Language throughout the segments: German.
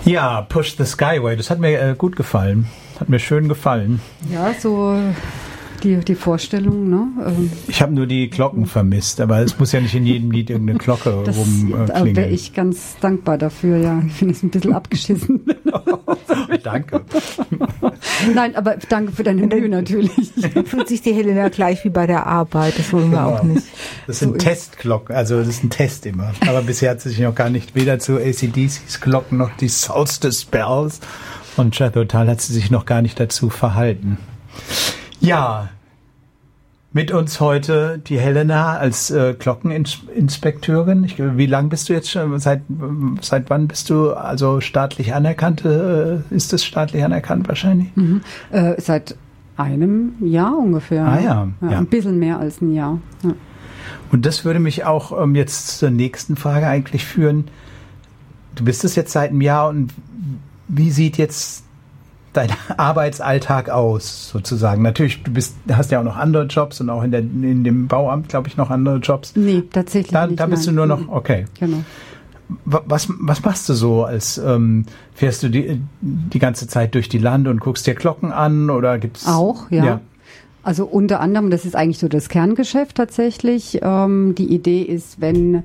Ja, Push the Skyway, das hat mir gut gefallen. Hat mir schön gefallen. Ja, so die Vorstellung, ne? Ich habe nur die Glocken vermisst, aber es muss ja nicht in jedem Lied irgendeine Glocke rumklingeln. Da wäre ich ganz dankbar dafür, ja. Ich finde es ein bisschen abgeschissen. Danke. Nein, aber danke für deine Mühe natürlich. Dann fühlt sich die Helena gleich wie bei der Arbeit, das wollen wir auch nicht. Das sind Testglocken, also das ist ein Test immer. Aber bisher hat sie sich noch gar nicht weder zu AC/DCs Glocken noch die Solstice Bells und Jethro Tull hat sie sich noch gar nicht dazu verhalten. Ja, mit uns heute die Helena als Glockeninspekteurin. Wie lange bist du jetzt schon? Seit wann bist du also staatlich anerkannt? Ist es staatlich anerkannt wahrscheinlich? Mhm. Seit einem Jahr ungefähr. Ah ja. Ein bisschen mehr als ein Jahr. Ja. Und das würde mich auch jetzt zur nächsten Frage eigentlich führen. Du bist es jetzt seit einem Jahr und wie sieht jetzt dein Arbeitsalltag aus, sozusagen? Natürlich, hast ja auch noch andere Jobs und auch in dem Bauamt, glaube ich, noch andere Jobs. Nee, tatsächlich nicht. Da bist du nur noch, okay. Genau. Was machst du so? Fährst du die ganze Zeit durch die Lande und guckst dir Glocken an oder gibt's? Auch, ja. Also unter anderem, das ist eigentlich so das Kerngeschäft tatsächlich. Die Idee ist, wenn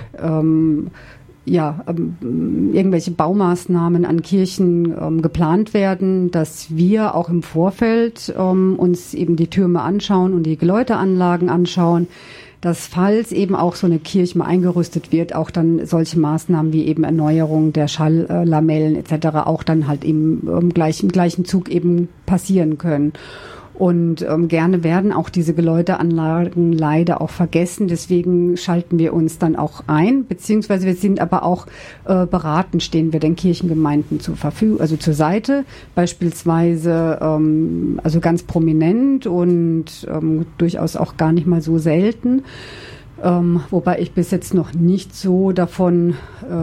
irgendwelche Baumaßnahmen an Kirchen geplant werden, dass wir auch im Vorfeld uns eben die Türme anschauen und die Geläuteanlagen anschauen, dass falls eben auch so eine Kirche mal eingerüstet wird, auch dann solche Maßnahmen wie eben Erneuerung der Schalllamellen etc. auch dann halt eben im gleichen Zug eben passieren können. Und gerne werden auch diese Geläuteanlagen leider auch vergessen. Deswegen schalten wir uns dann auch ein, beziehungsweise wir sind aber auch beratend, stehen wir den Kirchengemeinden zur Verfügung, also zur Seite, beispielsweise also ganz prominent und durchaus auch gar nicht mal so selten. Wobei ich bis jetzt noch nicht so davon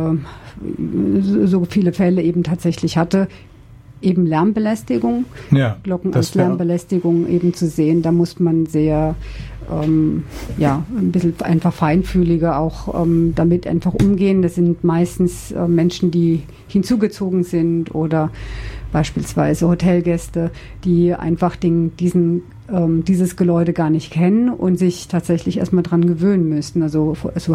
so viele Fälle eben tatsächlich hatte. Eben Lärmbelästigung, Glocken als Lärmbelästigung eben zu sehen. Da muss man sehr, ein bisschen einfach feinfühliger auch damit einfach umgehen. Das sind meistens Menschen, die hinzugezogen sind oder beispielsweise Hotelgäste, die einfach dieses Geläute gar nicht kennen und sich tatsächlich erstmal dran gewöhnen müssten. Also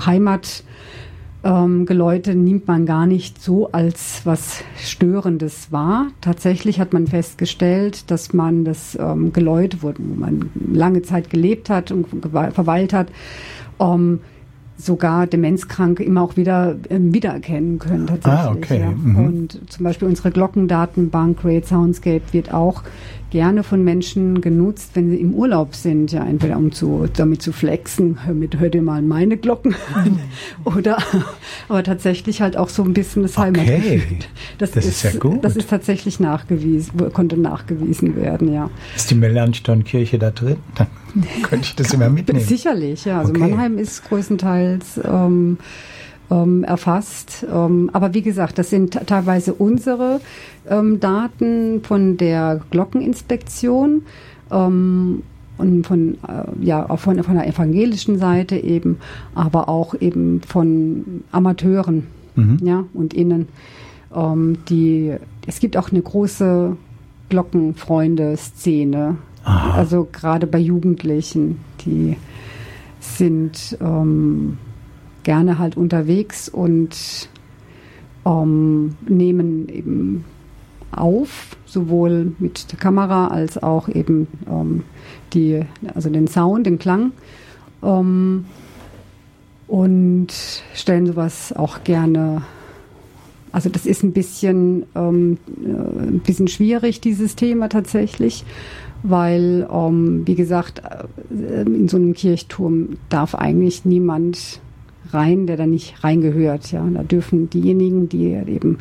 Geläute nimmt man gar nicht so als was Störendes wahr. Tatsächlich hat man festgestellt, dass man das Geläut, wo man lange Zeit gelebt hat und verweilt hat, sogar Demenzkranke immer auch wiedererkennen können tatsächlich. Ah, okay. Ja. Mhm. Und zum Beispiel unsere Glockendatenbank Create Soundscape wird auch gerne von Menschen genutzt, wenn sie im Urlaub sind, ja, entweder damit zu flexen, hör dir mal meine Glocken an, aber tatsächlich halt auch so ein bisschen das Heimatgefühl. Das ist ja gut. Das ist tatsächlich konnte nachgewiesen werden, ja. Ist die Melanchthon-Kirche da drin? Dann könnte ich das immer mitnehmen. Sicherlich, ja. Also Mannheim ist größtenteils erfasst. Aber wie gesagt, das sind teilweise unsere Daten von der Glockeninspektion und von der evangelischen Seite eben, aber auch eben von Amateuren und innen. Es gibt auch eine große Glockenfreunde-Szene. Aha. Also gerade bei Jugendlichen, die sind gerne halt unterwegs und nehmen eben auf, sowohl mit der Kamera als auch eben den Sound, den Klang und stellen sowas auch gerne. Also das ist ein bisschen schwierig, dieses Thema tatsächlich, weil, wie gesagt, in so einem Kirchturm darf eigentlich niemand rein, der da nicht reingehört. Ja. Da dürfen diejenigen, die eben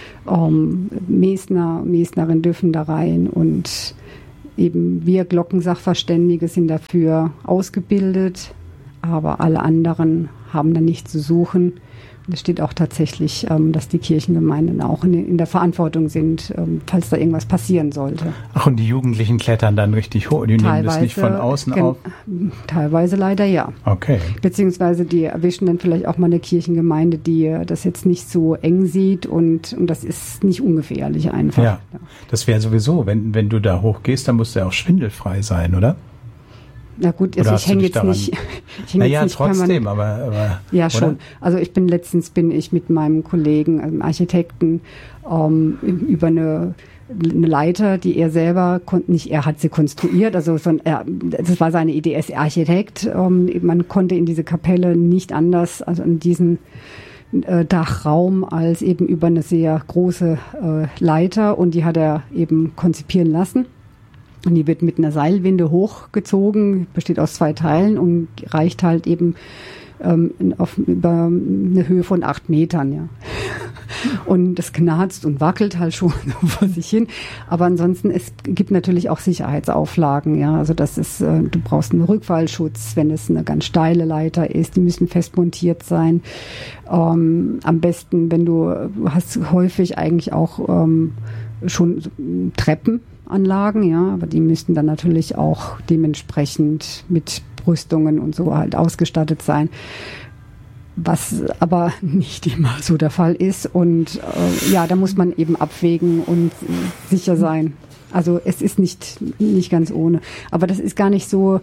Mesnerin dürfen da rein und eben wir Glockensachverständige sind dafür ausgebildet, aber alle anderen haben da nichts zu suchen Es steht auch tatsächlich, dass die Kirchengemeinden auch in der Verantwortung sind, falls da irgendwas passieren sollte. Ach, und die Jugendlichen klettern dann richtig hoch? Die nehmen das nicht von außen auf? Teilweise leider ja. Okay. Beziehungsweise die erwischen dann vielleicht auch mal eine Kirchengemeinde, die das jetzt nicht so eng sieht und das ist nicht ungefährlich einfach. Ja, das wäre sowieso, wenn du da hochgehst, dann musst du ja auch schwindelfrei sein, oder? Na gut, also ich hänge jetzt nicht. Naja, trotzdem, aber ja, schon. Oder? Also letztens bin ich mit meinem Kollegen, einem Architekten, über eine Leiter, die er selber nicht er hat sie konstruiert, das war seine Idee, er ist Architekt. Man konnte in diese Kapelle nicht anders, also in diesen Dachraum, als eben über eine sehr große Leiter, und die hat er eben konzipieren lassen. Und die wird mit einer Seilwinde hochgezogen, besteht aus 2 Teilen und reicht halt eben über eine Höhe von 8 Metern, ja. Und das knarzt und wackelt halt schon vor sich hin. Aber ansonsten, es gibt natürlich auch Sicherheitsauflagen, ja. Also das ist, du brauchst einen Rückfallschutz, wenn es eine ganz steile Leiter ist. Die müssen fest montiert sein. Am besten, du hast häufig eigentlich auch schon Treppenanlagen, ja, aber die müssten dann natürlich auch dementsprechend mit Brüstungen und so halt ausgestattet sein, was aber nicht immer so der Fall ist. Und da muss man eben abwägen und sicher sein. Also es ist nicht ganz ohne. Aber das ist gar nicht so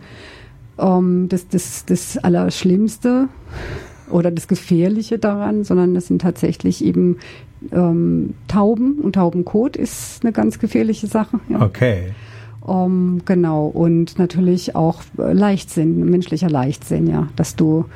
das Allerschlimmste oder das Gefährliche daran, sondern das sind tatsächlich eben Tauben, und Taubenkot ist eine ganz gefährliche Sache. Ja. Okay. Genau, und natürlich auch Leichtsinn, menschlicher Leichtsinn, ja, dass du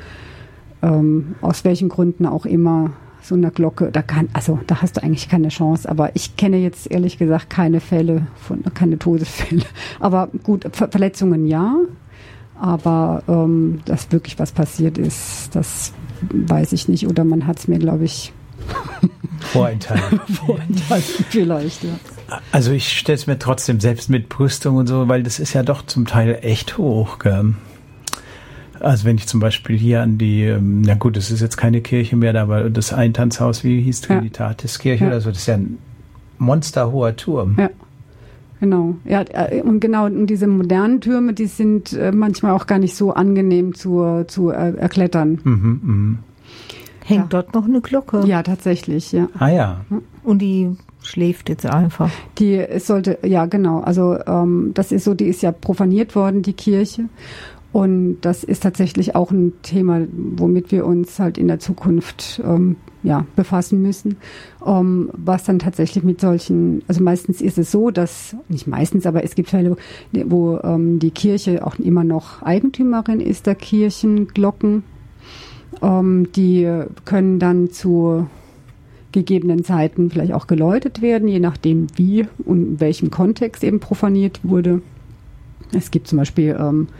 aus welchen Gründen auch immer so eine Glocke, da hast du eigentlich keine Chance, aber ich kenne jetzt ehrlich gesagt keine Todesfälle. Aber gut, Verletzungen ja, aber dass wirklich was passiert ist, das weiß ich nicht, oder man hat es mir, glaube ich, Vorenthalten vielleicht, ja. Also ich stelle es mir trotzdem selbst mit Brüstung und so, weil das ist ja doch zum Teil echt hoch. Gell? Also wenn ich zum Beispiel hier an die, na gut, das ist jetzt keine Kirche mehr, aber das Eintanzhaus, wie hieß Trinitatiskirche oder so, das ist ja ein monsterhoher Turm. Ja, genau. Ja, und diese modernen Türme, die sind manchmal auch gar nicht so angenehm zu erklettern. Hängt dort noch eine Glocke? Ja, tatsächlich, ja. Ah ja. Und die schläft jetzt einfach? Ja genau, also das ist so, die ist ja profaniert worden, die Kirche. Und das ist tatsächlich auch ein Thema, womit wir uns halt in der Zukunft befassen müssen. Was dann tatsächlich mit solchen, also meistens ist es so, dass, nicht meistens, aber es gibt Fälle, wo die Kirche auch immer noch Eigentümerin ist der Kirchenglocken. Die können dann zu gegebenen Zeiten vielleicht auch geläutet werden, je nachdem wie und in welchem Kontext eben profaniert wurde. Es gibt zum Beispiel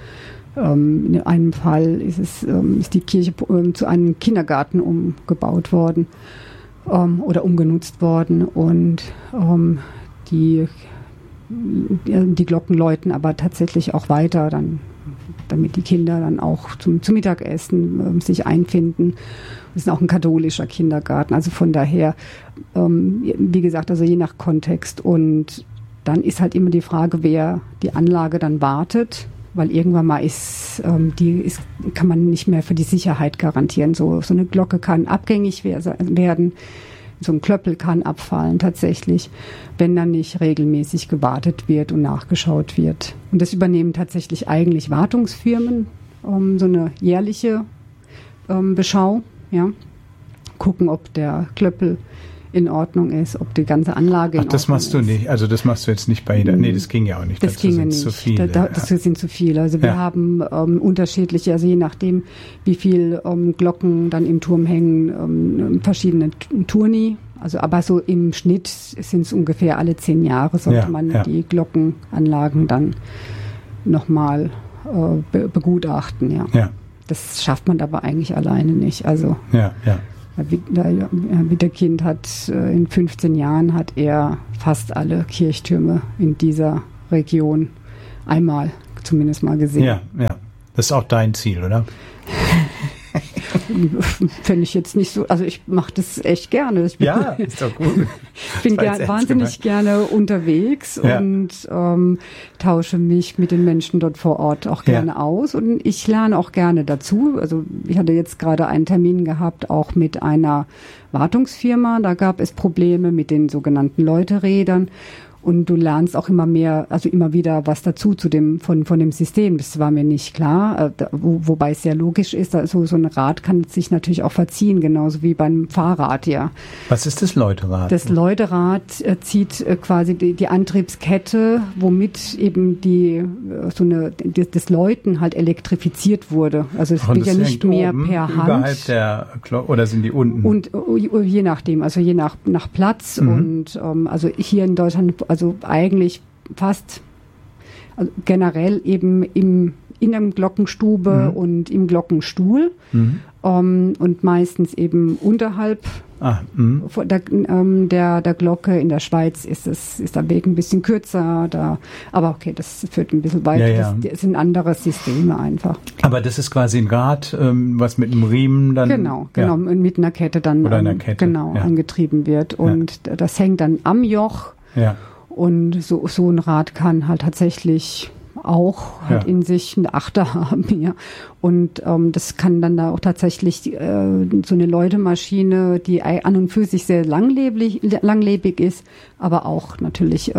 in einem Fall ist die Kirche zu einem Kindergarten umgebaut worden oder umgenutzt worden, und die Glocken läuten aber tatsächlich auch weiter, damit die Kinder dann auch zum Mittagessen sich einfinden. Das ist auch ein katholischer Kindergarten. Also von daher, wie gesagt, also je nach Kontext. Und dann ist halt immer die Frage, wer die Anlage dann wartet, weil irgendwann mal kann man nicht mehr für die Sicherheit garantieren. So eine Glocke kann abgängig werden. So ein Klöppel kann abfallen tatsächlich, wenn dann nicht regelmäßig gewartet wird und nachgeschaut wird. Und das übernehmen tatsächlich eigentlich Wartungsfirmen, so eine jährliche Beschau, ja, gucken, ob der Klöppel in Ordnung ist, ob die ganze Anlage in Ordnung ist. Das machst du nicht, also das machst du jetzt nicht bei jeder, nee, das ging ja auch nicht. Das ginge nicht, zu viele. Das sind zu viele. Also wir haben unterschiedliche, also je nachdem, wie viel Glocken dann im Turm hängen, verschiedene Turni. Also aber so im Schnitt sind es ungefähr alle 10 Jahre, sollte man die Glockenanlagen dann nochmal begutachten, ja. Das schafft man aber eigentlich alleine nicht. Also Wiederkind hat in 15 Jahren hat er fast alle Kirchtürme in dieser Region einmal zumindest mal gesehen. Ja. Das ist auch dein Ziel, oder? Finde ich jetzt nicht so, also ich mache das echt gerne. Ja, ist doch gut. Ich bin wahnsinnig gerne unterwegs und tausche mich mit den Menschen dort vor Ort auch gerne aus und ich lerne auch gerne dazu. Also ich hatte jetzt gerade einen Termin gehabt, auch mit einer Wartungsfirma. Da gab es Probleme mit den sogenannten Läuterädern. Und du lernst auch immer mehr, also immer wieder was dazu von dem System. Das war mir nicht klar, wobei es sehr logisch ist. Also so ein Rad kann sich natürlich auch verziehen, genauso wie beim Fahrrad, ja. Was ist das Läuterad? Das Läuterad zieht quasi die Antriebskette, womit eben das Läuten halt elektrifiziert wurde. Also es geht ja nicht mehr per Hand. Überhalb der Glocke, oder sind die unten? Und je nachdem, also je nach Platz und also hier in Deutschland, also eigentlich fast also generell eben in der Glockenstube und im Glockenstuhl und meistens eben unterhalb der Glocke. In der Schweiz ist der Weg ein bisschen kürzer, aber okay, das führt ein bisschen weiter. Ja. Das sind andere Systeme einfach. Aber das ist quasi ein Rad, was mit einem Riemen dann... Genau, mit einer Kette dann angetrieben wird und das hängt dann am Joch. Ja. Und so ein Rad kann halt tatsächlich auch in sich eine Achter haben. Ja. Und das kann dann da auch tatsächlich so eine Läutemaschine, die an und für sich sehr langlebig ist, aber auch natürlich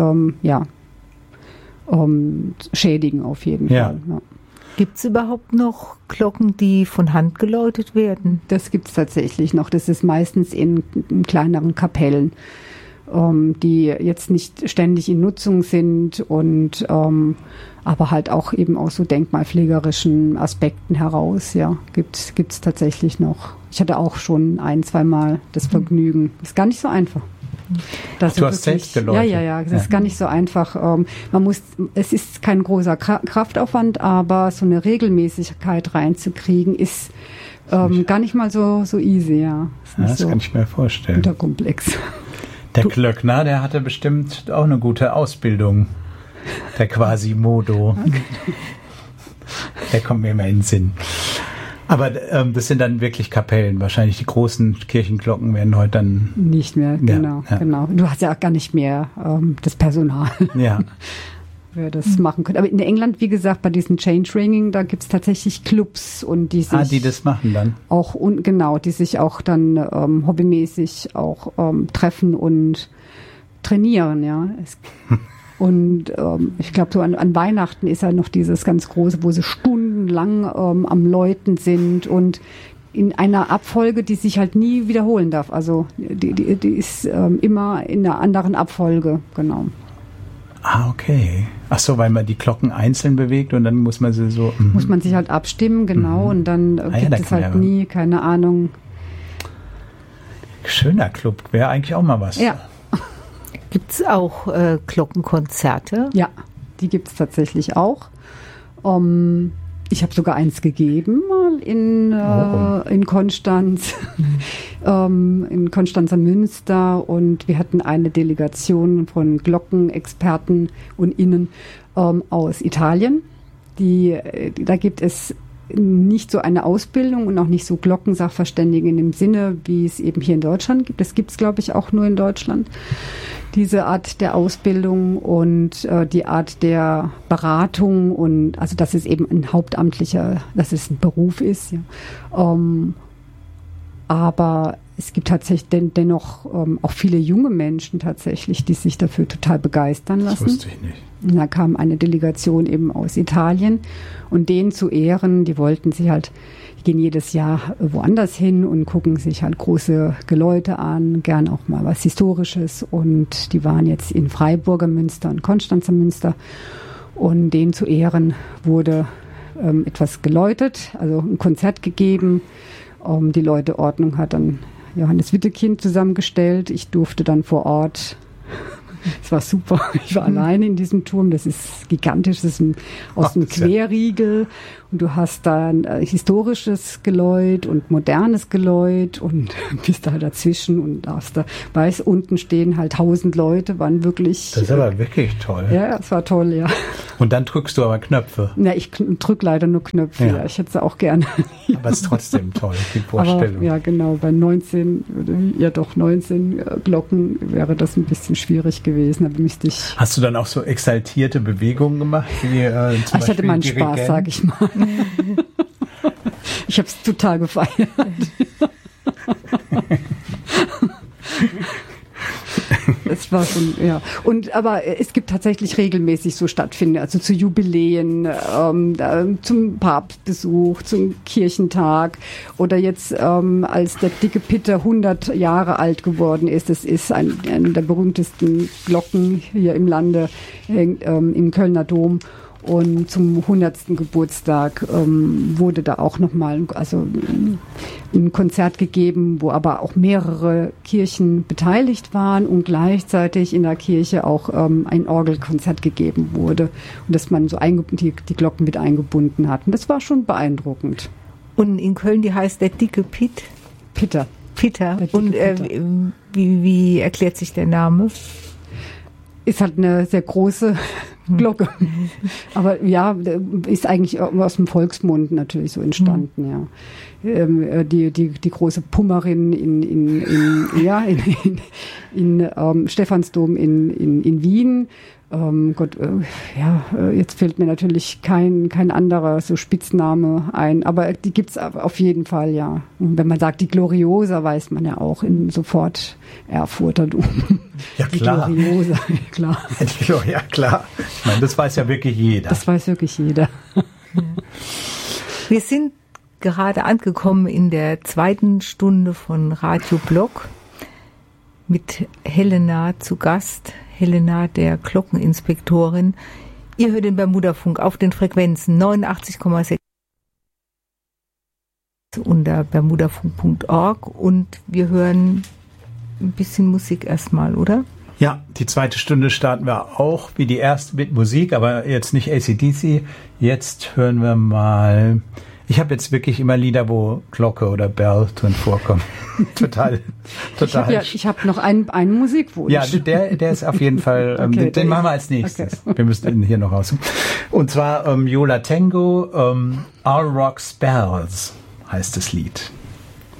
schädigen auf jeden Fall. Ja. Gibt es überhaupt noch Glocken, die von Hand geläutet werden? Das gibt es tatsächlich noch. Das ist meistens in kleineren Kapellen, die jetzt nicht ständig in Nutzung sind und aber halt auch eben aus so denkmalpflegerischen Aspekten heraus, gibt's tatsächlich noch. Ich hatte auch schon 1-2 Mal das Vergnügen. Ist gar nicht so einfach. Du hast selbst geläutet? Ja, es ist gar nicht so einfach. Es ist kein großer Kraftaufwand, aber so eine Regelmäßigkeit reinzukriegen ist gar nicht mal so easy, ja. Das kann ich mir vorstellen. Unterkomplex. Der Glöckner, der hatte bestimmt auch eine gute Ausbildung. Der Quasimodo. Der kommt mir immer in den Sinn. Aber das sind dann wirklich Kapellen. Wahrscheinlich die großen Kirchenglocken werden heute dann... Nicht mehr, genau. Du hast ja auch gar nicht mehr das Personal. Ja. Wer das machen könnte. Aber in England, wie gesagt, bei diesen Change Ringing, da gibt es tatsächlich Clubs und die sich... die das machen dann? Auch, die sich auch dann hobbymäßig auch treffen und trainieren, ja. Und ich glaube, so an Weihnachten ist ja noch dieses ganz große, wo sie stundenlang am Läuten sind und in einer Abfolge, die sich halt nie wiederholen darf. Also die ist immer in einer anderen Abfolge, genau. Okay. Ach so, weil man die Glocken einzeln bewegt und dann muss man sie so... Muss man sich halt abstimmen, genau, und dann gibt es halt nie, keine Ahnung. Schöner Club, wäre eigentlich auch mal was. Ja. Gibt es auch Glockenkonzerte? Ja, die gibt es tatsächlich auch. Ich habe sogar eins gegeben mal in Konstanz, in Konstanzer Münster, und wir hatten eine Delegation von Glockenexperten und Innen aus Italien. Da gibt es nicht so eine Ausbildung und auch nicht so Glockensachverständigen in dem Sinne, wie es eben hier in Deutschland gibt. Das gibt es, glaube ich, auch nur in Deutschland, diese Art der Ausbildung und die Art der Beratung, und also dass es eben dass es ein Beruf ist. Ja. Aber es gibt tatsächlich dennoch auch viele junge Menschen tatsächlich, die sich dafür total begeistern lassen. Das wusste ich nicht. Und da kam eine Delegation eben aus Italien, und denen zu Ehren, die gehen jedes Jahr woanders hin und gucken sich halt große Geläute an, gern auch mal was Historisches, und die waren jetzt in Freiburger Münster und Konstanzer Münster, und denen zu Ehren wurde etwas geläutet, also ein Konzert gegeben. Die Läuteordnung hat dann Johannes Wittekind zusammengestellt. Ich durfte dann vor Ort Es war super. Ich war alleine in diesem Turm. Das ist gigantisch. Das ist aus dem Querriegel. Und du hast da ein historisches Geläut und modernes Geläut und bist da dazwischen und darfst da, weißt, unten stehen halt 1000 Leute, waren wirklich. Das ist aber wirklich toll. Ja, es war toll, ja. Und dann drückst du aber Knöpfe. Na, ich drück leider nur Knöpfe. Ja. Ich hätte es auch gerne. Aber es ist trotzdem toll, die Vorstellung. Aber, ja, genau. Bei 19 Glocken wäre das ein bisschen schwierig gewesen. Da müsste ich. Hast du dann auch so exaltierte Bewegungen gemacht? Wie, ich hatte meinen Spaß, sag ich mal. Ich habe es total gefeiert. Es war schon, ja. Aber es gibt tatsächlich regelmäßig so Stattfinden, also zu Jubiläen, zum Papstbesuch, zum Kirchentag oder jetzt, als der dicke Pitter 100 Jahre alt geworden ist. Das ist eine der berühmtesten Glocken hier im Lande, im Kölner Dom. Und zum 100. Geburtstag wurde da auch nochmal ein Konzert gegeben, wo aber auch mehrere Kirchen beteiligt waren und gleichzeitig in der Kirche auch ein Orgelkonzert gegeben wurde und dass man so die Glocken mit eingebunden hat. Und das war schon beeindruckend. Und in Köln, die heißt der dicke Pitter. Und wie erklärt sich der Name? Ist halt eine sehr große Glocke. Aber ja, ist eigentlich aus dem Volksmund natürlich so entstanden, ja. Die große Pummerin in Stephansdom in Wien. Jetzt fällt mir natürlich kein anderer so Spitzname ein, aber die gibt's auf jeden Fall, ja. Und wenn man sagt die Gloriosa, weiß man ja auch sofort Erfurter Dom. Ja, klar. Die Gloriosa, klar. Ja, klar. Ich meine, das weiß ja wirklich jeder. Das weiß wirklich jeder. Wir sind gerade angekommen in der 2. Stunde von Radio Block mit Helena zu Gast. Helena, der Glockeninspektorin. Ihr hört den Bermudafunk auf den Frequenzen 89,6 unter bermudafunk.org und wir hören ein bisschen Musik erstmal, oder? Ja, die 2. Stunde starten wir auch wie die erste mit Musik, aber jetzt nicht AC/DC. Jetzt hören wir mal. Ich habe jetzt wirklich immer Lieder, wo Glocke oder Bell drin vorkommen. Total. Ich habe noch einen Musikwunsch. Ja, der ist auf jeden Fall, okay, den machen wir als nächstes. Okay. Wir müssen ihn hier noch raus. Und zwar Yo La Tengo, All Rock Spells heißt das Lied.